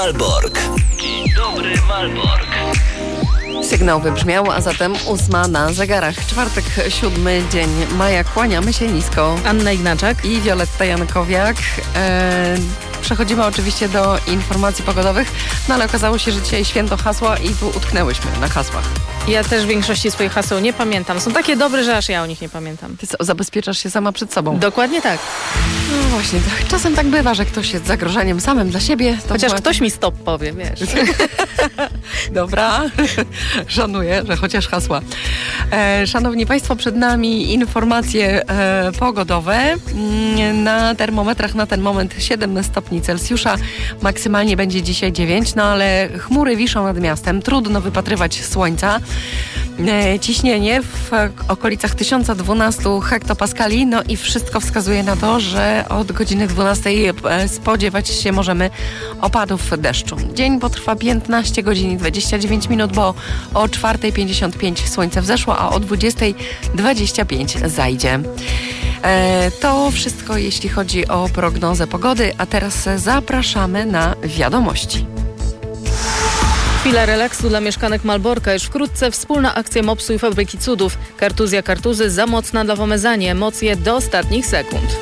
Malbork. Dzień dobry, Malbork. Sygnał wybrzmiał, a zatem 8 na zegarach. Czwartek, 7 dzień maja. Kłaniamy się nisko. Anna Ignaczak I Wioletta Jankowiak. Przechodzimy oczywiście do informacji pogodowych, no ale okazało się, że dzisiaj święto hasła i tu utknęłyśmy na hasłach. Ja też większości swoich haseł nie pamiętam. Są takie dobre, że aż ja o nich nie pamiętam. Ty zabezpieczasz się sama przed sobą. Dokładnie tak. No właśnie, czasem tak bywa, że ktoś jest zagrożeniem samym dla siebie. Chociaż ktoś mi stop powie, wiesz. Dobra, szanuję, że chociaż hasła. Szanowni Państwo, przed nami informacje pogodowe. Na termometrach na ten moment 7 stopni Celsjusza. Maksymalnie będzie dzisiaj 9, no ale chmury wiszą nad miastem. Trudno wypatrywać słońca. Ciśnienie w okolicach 1012 hektopaskali, no i wszystko wskazuje na to, że od godziny 12 spodziewać się możemy opadów deszczu. Dzień potrwa 15 godzin i 29 minut, bo o 4:55 słońce wzeszło, a o 20:25 zajdzie. To wszystko, jeśli chodzi o prognozę pogody, a teraz zapraszamy na wiadomości. Chwila relaksu dla mieszkanek Malborka. Już wkrótce wspólna akcja MOPS-u i Fabryki Cudów. Kartuzja kartuzy za mocna dla pomezania. Emocje do ostatnich sekund.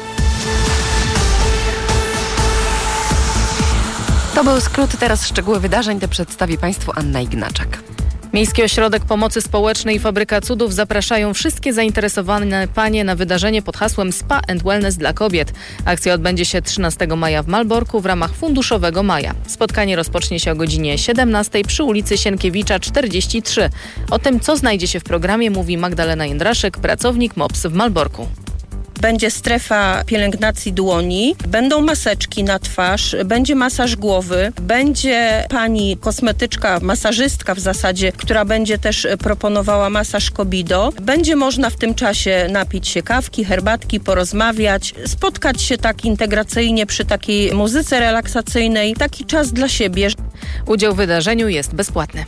To był skrót, teraz szczegóły wydarzeń, te przedstawi Państwu Anna Ignaczak. Miejski Ośrodek Pomocy Społecznej i Fabryka Cudów zapraszają wszystkie zainteresowane panie na wydarzenie pod hasłem Spa and Wellness dla kobiet. Akcja odbędzie się 13 maja w Malborku w ramach Funduszowego Maja. Spotkanie rozpocznie się o godzinie 17 przy ulicy Sienkiewicza 43. O tym, co znajdzie się w programie, mówi Magdalena Jędraszek, pracownik MOPS w Malborku. Będzie strefa pielęgnacji dłoni, będą maseczki na twarz, będzie masaż głowy, będzie pani kosmetyczka, masażystka w zasadzie, która będzie też proponowała masaż Kobido. Będzie można w tym czasie napić się kawki, herbatki, porozmawiać, spotkać się tak integracyjnie przy takiej muzyce relaksacyjnej, taki czas dla siebie. Udział w wydarzeniu jest bezpłatny.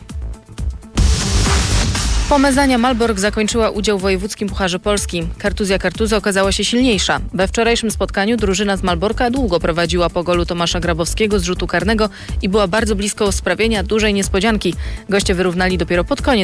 Pomezania Malbork zakończyła udział w wojewódzkim Pucharze Polski. Kartuzja kartuzy okazała się silniejsza. We wczorajszym spotkaniu drużyna z Malborka długo prowadziła po golu Tomasza Grabowskiego z rzutu karnego i była bardzo blisko sprawienia dużej niespodzianki. Goście wyrównali dopiero pod koniec